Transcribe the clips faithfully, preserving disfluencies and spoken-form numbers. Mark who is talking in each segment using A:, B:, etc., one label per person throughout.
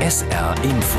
A: S R Info.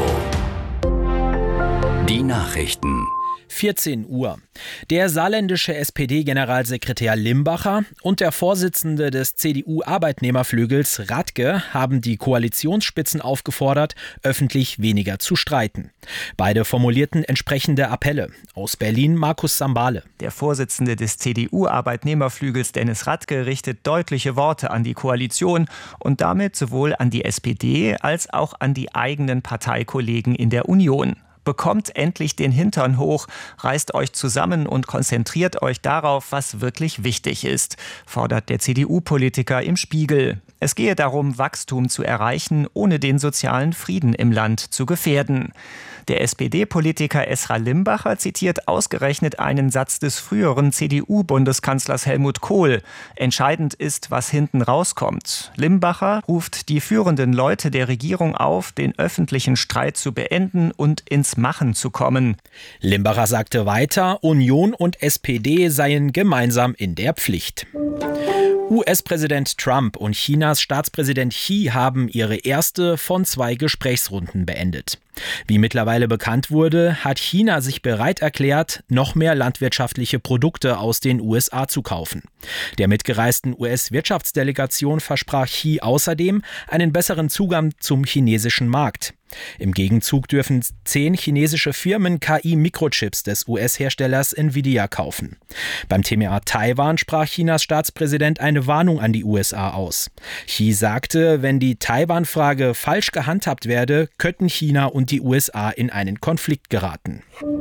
A: Die Nachrichten.
B: vierzehn Uhr. Der saarländische S P D-Generalsekretär Limbacher und der Vorsitzende des C D U-Arbeitnehmerflügels Radke haben die Koalitionsspitzen aufgefordert, öffentlich weniger zu streiten. Beide formulierten entsprechende Appelle. Aus Berlin Markus Sambale.
C: Der Vorsitzende des C D U-Arbeitnehmerflügels Dennis Radke richtet deutliche Worte an die Koalition und damit sowohl an die S P D als auch an die eigenen Parteikollegen in der Union. Bekommt endlich den Hintern hoch, reißt euch zusammen und konzentriert euch darauf, was wirklich wichtig ist, fordert der C D U-Politiker im Spiegel. Es gehe darum, Wachstum zu erreichen, ohne den sozialen Frieden im Land zu gefährden. Der S P D-Politiker Esra Limbacher zitiert ausgerechnet einen Satz des früheren C D U-Bundeskanzlers Helmut Kohl. Entscheidend ist, was hinten rauskommt. Limbacher ruft die führenden Leute der Regierung auf, den öffentlichen Streit zu beenden und ins Machen zu kommen.
B: Limbacher sagte weiter, Union und S P D seien gemeinsam in der Pflicht. U S-Präsident Trump und Chinas Staatspräsident Xi haben ihre erste von zwei Gesprächsrunden beendet. Wie mittlerweile bekannt wurde, hat China sich bereit erklärt, noch mehr landwirtschaftliche Produkte aus den U S A zu kaufen. Der mitgereisten U S-Wirtschaftsdelegation versprach Xi außerdem einen besseren Zugang zum chinesischen Markt. Im Gegenzug dürfen zehn chinesische Firmen K I-Mikrochips des U S-Herstellers Nvidia kaufen. Beim Thema Taiwan sprach Chinas Staatspräsident eine Warnung an die U S A aus. Xi sagte, wenn die Taiwan-Frage falsch gehandhabt werde, könnten China und die U S A in einen Konflikt geraten.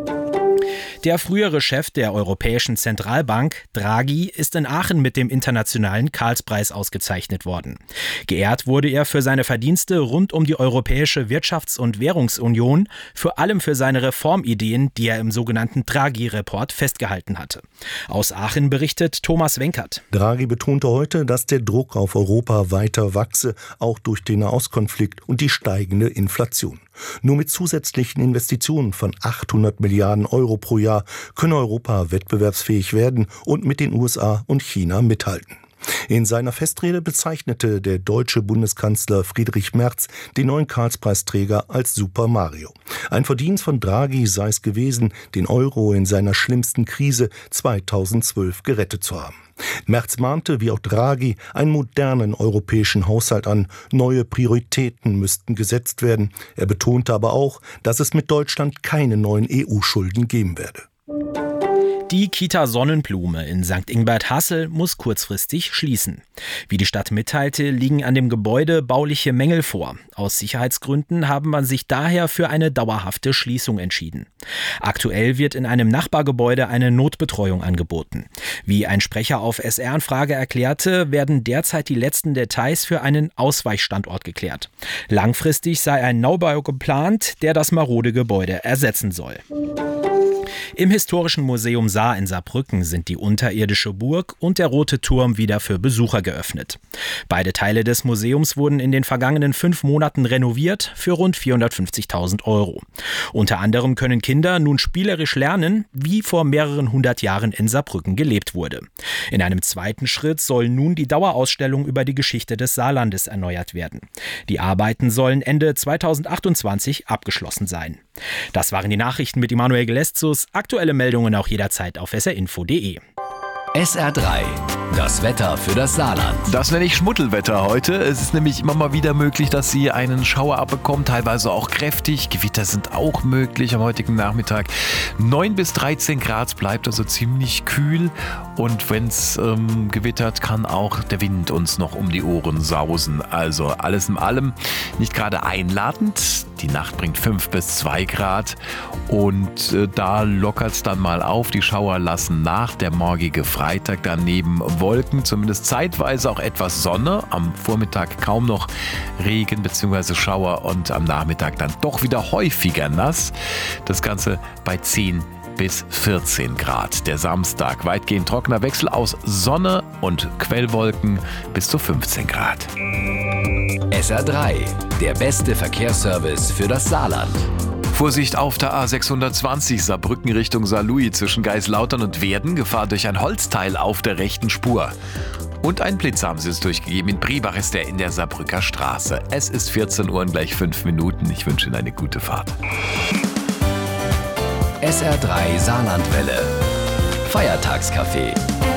B: Der frühere Chef der Europäischen Zentralbank, Draghi, ist in Aachen mit dem internationalen Karlspreis ausgezeichnet worden. Geehrt wurde er für seine Verdienste rund um die Europäische Wirtschafts- und Währungsunion, vor allem für seine Reformideen, die er im sogenannten Draghi-Report festgehalten hatte. Aus Aachen berichtet Thomas Wenkert.
D: Draghi betonte heute, dass der Druck auf Europa weiter wachse, auch durch den Nahostkonflikt und die steigende Inflation. Nur mit zusätzlichen Investitionen von achthundert Milliarden Euro pro Jahr könne Europa wettbewerbsfähig werden und mit den U S A und China mithalten. In seiner Festrede bezeichnete der deutsche Bundeskanzler Friedrich Merz den neuen Karlspreisträger als Super Mario. Ein Verdienst von Draghi sei es gewesen, den Euro in seiner schlimmsten Krise zweitausendzwölf gerettet zu haben. Merz mahnte, wie auch Draghi, einen modernen europäischen Haushalt an. Neue Prioritäten müssten gesetzt werden. Er betonte aber auch, dass es mit Deutschland keine neuen E U-Schulden geben werde.
B: Die Kita Sonnenblume in Sankt Ingbert-Hassel muss kurzfristig schließen. Wie die Stadt mitteilte, liegen an dem Gebäude bauliche Mängel vor. Aus Sicherheitsgründen haben man sich daher für eine dauerhafte Schließung entschieden. Aktuell wird in einem Nachbargebäude eine Notbetreuung angeboten. Wie ein Sprecher auf S R-Anfrage erklärte, werden derzeit die letzten Details für einen Ausweichstandort geklärt. Langfristig sei ein Neubau geplant, der das marode Gebäude ersetzen soll. Im Historischen Museum Saar in Saarbrücken sind die unterirdische Burg und der Rote Turm wieder für Besucher geöffnet. Beide Teile des Museums wurden in den vergangenen fünf Monaten renoviert für rund vierhundertfünfzigtausend Euro. Unter anderem können Kinder nun spielerisch lernen, wie vor mehreren hundert Jahren in Saarbrücken gelebt wurde. In einem zweiten Schritt soll nun die Dauerausstellung über die Geschichte des Saarlandes erneuert werden. Die Arbeiten sollen Ende zweitausendachtundzwanzig abgeschlossen sein. Das waren die Nachrichten mit Emanuel Geleszus. Aktuelle Meldungen auch jederzeit auf s r info punkt d e.
A: S R drei. Das Wetter für das Saarland.
E: Das nenne ich Schmuddelwetter heute. Es ist nämlich immer mal wieder möglich, dass Sie einen Schauer abbekommen, teilweise auch kräftig. Gewitter sind auch möglich am heutigen Nachmittag. neun bis dreizehn Grad, bleibt also ziemlich kühl. Und wenn es ähm, gewittert, kann auch der Wind uns noch um die Ohren sausen. Also alles in allem nicht gerade einladend. Die Nacht bringt fünf bis zwei Grad und äh, da lockert es dann mal auf. Die Schauer lassen nach. Der morgige Freitag daneben Wolken, zumindest zeitweise auch etwas Sonne. Am Vormittag kaum noch Regen bzw. Schauer und am Nachmittag dann doch wieder häufiger nass. Das Ganze bei zehn bis vierzehn Grad. Der Samstag weitgehend trockener Wechsel aus Sonne und Quellwolken bis zu fünfzehn Grad.
A: S R drei, der beste Verkehrsservice für das Saarland.
E: Vorsicht auf der A sechshundertzwanzig Saarbrücken Richtung Saarlouis zwischen Geislautern und Werden. Gefahr durch ein Holzteil auf der rechten Spur. Und ein Blitz haben sie es durchgegeben. In Briebach ist er in der Saarbrücker Straße. Es ist vierzehn Uhr und gleich fünf Minuten. Ich wünsche Ihnen eine gute Fahrt.
A: S R drei Saarlandwelle. Feiertagscafé.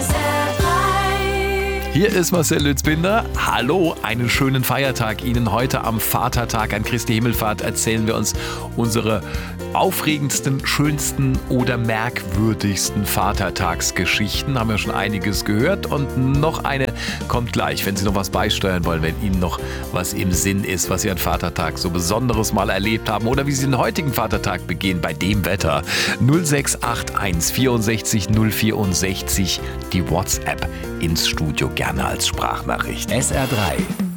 E: Hier ist Marcel Lützbinder. Hallo, einen schönen Feiertag Ihnen. Heute am Vatertag, an Christi Himmelfahrt, erzählen wir uns unsere aufregendsten, schönsten oder merkwürdigsten Vatertagsgeschichten. Haben wir schon einiges gehört und noch eine kommt gleich, wenn Sie noch was beisteuern wollen, wenn Ihnen noch was im Sinn ist, was Sie an Vatertag so Besonderes mal erlebt haben oder wie Sie den heutigen Vatertag begehen bei dem Wetter. null sechs acht eins vierundsechzig null vierundsechzig, die WhatsApp ins Studio gerne als Sprachnachricht.
A: S R drei,